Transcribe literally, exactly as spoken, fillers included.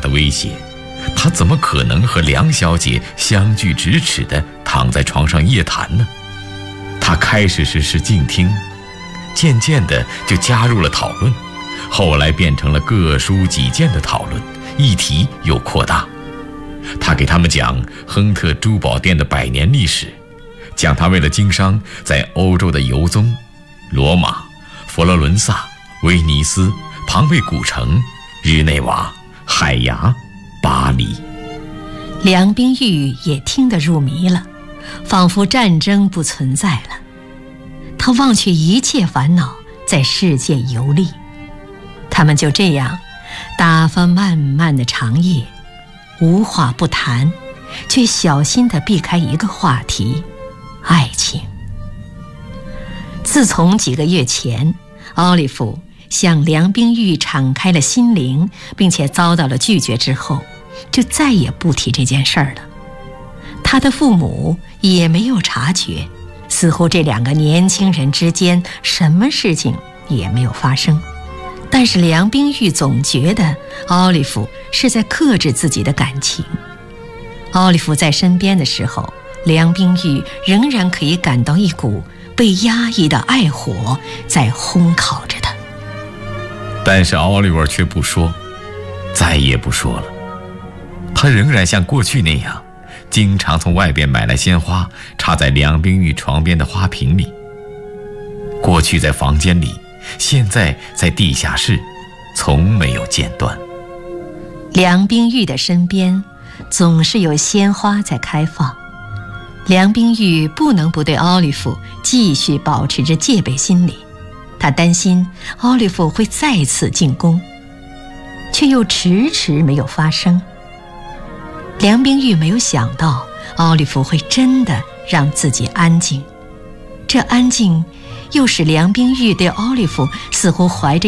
的威胁，他怎么可能和梁小姐相距咫尺地躺在床上夜谈呢？他开始时是静听，渐渐地就加入了讨论，后来变成了各抒己见的讨论，议题又扩大。他给他们讲亨特珠宝店的百年历史，讲他为了经商在欧洲的游踪，罗马、佛罗伦萨、威尼斯、庞贝古城、日内瓦、海牙、巴黎。 梁冰玉也听得入迷了，仿佛战争不存在了。他忘却一切烦恼，在世界游历。他们就这样打发漫漫的长夜，无话不谈，却小心地避开一个话题：爱情。自从几个月前，奥利弗向梁冰玉敞开了心灵，并且遭到了拒绝之后，就再也不提这件事儿了。他的父母也没有察觉，似乎这两个年轻人之间什么事情也没有发生。但是梁冰玉总觉得奥利弗是在克制自己的感情。奥利弗在身边的时候，梁冰玉仍然可以感到一股被压抑的爱火在烘烤着他。 但是奥利弗却不说，再也不说了。他仍然像过去那样，经常从外边买来鲜花，插在梁冰玉床边的花瓶里。过去在房间里，现在在地下室，从没有间断。 梁冰玉的身边总是有鲜花在开放，梁冰玉不能不对奥利弗继续保持着戒备心理。他担心奥利弗会再次进攻，却又迟迟没有发生。梁冰玉没有想到奥利弗会真的让自己安静，这安静又使梁冰玉对奥利弗似乎怀着